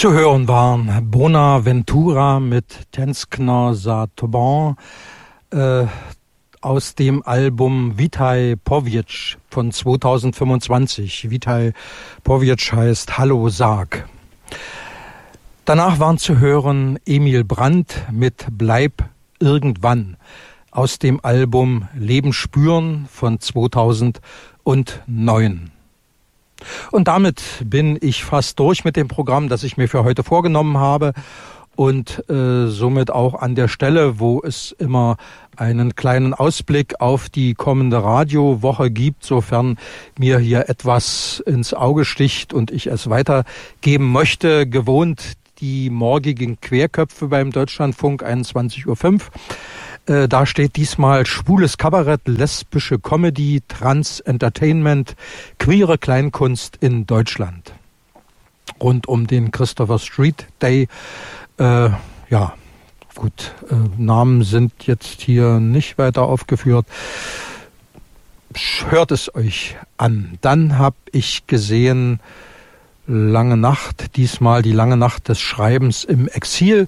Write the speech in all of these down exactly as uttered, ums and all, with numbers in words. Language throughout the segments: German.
Zu hören waren Bonaventura mit Tenskner za tobą äh, aus dem Album Witaj Powiedz von zweitausendfünfundzwanzig. Witaj Powiedz heißt Hallo sag. Danach waren zu hören Emil Brandt mit Bleib irgendwann aus dem Album Leben spüren von zweitausendneun. Und damit bin ich fast durch mit dem Programm, das ich mir für heute vorgenommen habe und äh, somit auch an der Stelle, wo es immer einen kleinen Ausblick auf die kommende Radiowoche gibt, sofern mir hier etwas ins Auge sticht und ich es weitergeben möchte, gewohnt die morgigen Querköpfe beim Deutschlandfunk einundzwanzig Uhr fünf. Äh, da steht diesmal schwules Kabarett, lesbische Comedy, Trans-Entertainment, queere Kleinkunst in Deutschland. Rund um den Christopher Street Day. Äh, ja, gut, äh, Namen sind jetzt hier nicht weiter aufgeführt. Hört es euch an. Dann habe ich gesehen Lange Nacht, diesmal die lange Nacht des Schreibens im Exil.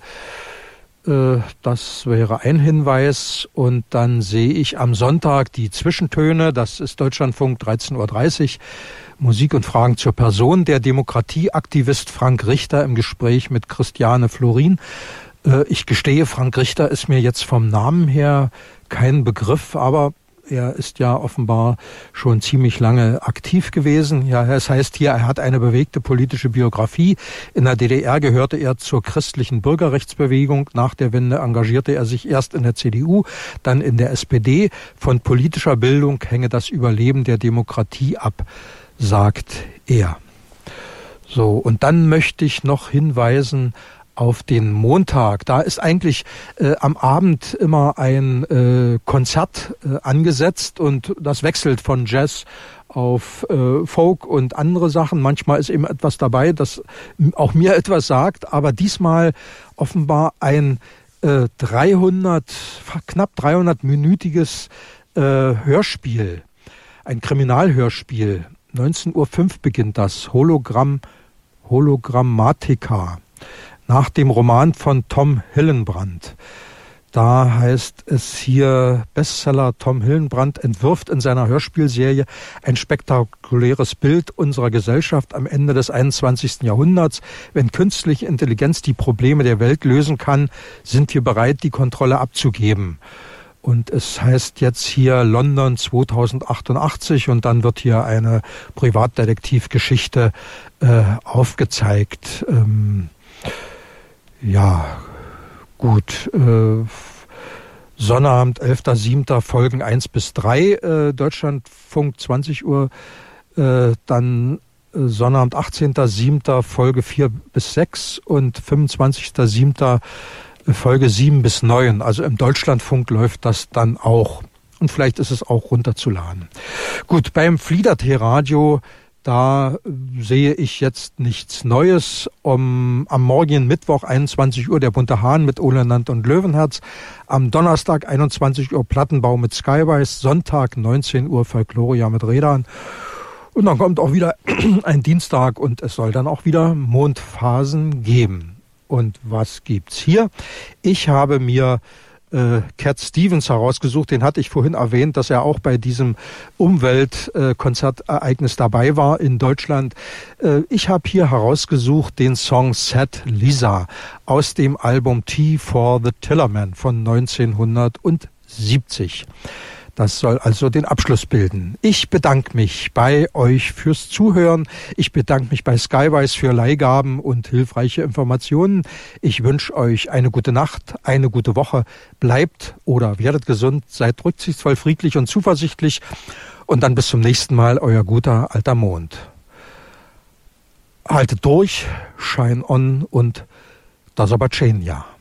Das wäre ein Hinweis. Und dann sehe ich am Sonntag die Zwischentöne. Das ist Deutschlandfunk dreizehn Uhr dreißig. Musik und Fragen zur Person. Der Demokratieaktivist Frank Richter im Gespräch mit Christiane Florin. Ich gestehe, Frank Richter ist mir jetzt vom Namen her kein Begriff, aber er ist ja offenbar schon ziemlich lange aktiv gewesen. Ja, es heißt hier, er hat eine bewegte politische Biografie. In der D D R gehörte er zur christlichen Bürgerrechtsbewegung. Nach der Wende engagierte er sich erst in der C D U, dann in der S P D. Von politischer Bildung hänge das Überleben der Demokratie ab, sagt er. So, und dann möchte ich noch hinweisen auf den Montag. Da ist eigentlich äh, am Abend immer ein äh, Konzert äh, angesetzt und das wechselt von Jazz auf äh, Folk und andere Sachen. Manchmal ist eben etwas dabei, das auch mir etwas sagt, aber diesmal offenbar ein äh, dreihundert, knapp dreihundert-minütiges äh, Hörspiel, ein Kriminalhörspiel. neunzehn Uhr fünf beginnt das, Hologramm, Hologrammatica. Nach dem Roman von Tom Hillenbrand. Da heißt es hier, Bestseller Tom Hillenbrand entwirft in seiner Hörspielserie ein spektakuläres Bild unserer Gesellschaft am Ende des einundzwanzigsten Jahrhunderts. Wenn künstliche Intelligenz die Probleme der Welt lösen kann, sind wir bereit, die Kontrolle abzugeben. Und es heißt jetzt hier London zweitausendachtundachtzig und dann wird hier eine Privatdetektivgeschichte äh, aufgezeigt. Ähm, Ja, gut. Äh, Sonnabend, elfter siebter Folgen eins bis drei, äh, Deutschlandfunk zwanzig Uhr. Äh, dann äh, Sonnabend, achtzehnter siebter Folge vier bis sechs und fünfundzwanzigster siebter Äh, Folge sieben bis neun. Also im Deutschlandfunk läuft das dann auch. Und vielleicht ist es auch runterzuladen. Gut, beim Fliedertee-Radio, da sehe ich jetzt nichts Neues. Um, am morgigen Mittwoch einundzwanzig Uhr der Bunte Hahn mit Ole Nant und Löwenherz. Am Donnerstag einundzwanzig Uhr Plattenbau mit Skywise. Sonntag neunzehn Uhr Folkloria mit Rädern. Und dann kommt auch wieder ein Dienstag und es soll dann auch wieder Mondphasen geben. Und was gibt's hier? Ich habe mir Äh, Cat Stevens herausgesucht, den hatte ich vorhin erwähnt, dass er auch bei diesem Umweltkonzertereignis äh, dabei war in Deutschland. Äh, ich habe hier herausgesucht den Song Sad Lisa aus dem Album Tea for the Tillerman von neunzehnhundertsiebzig. Das soll also den Abschluss bilden. Ich bedanke mich bei euch fürs Zuhören. Ich bedanke mich bei Skywise für Leihgaben und hilfreiche Informationen. Ich wünsche euch eine gute Nacht, eine gute Woche. Bleibt oder werdet gesund, seid rücksichtsvoll, friedlich und zuversichtlich. Und dann bis zum nächsten Mal, euer guter alter Mond. Haltet durch, shine on und das aber Chain, ja.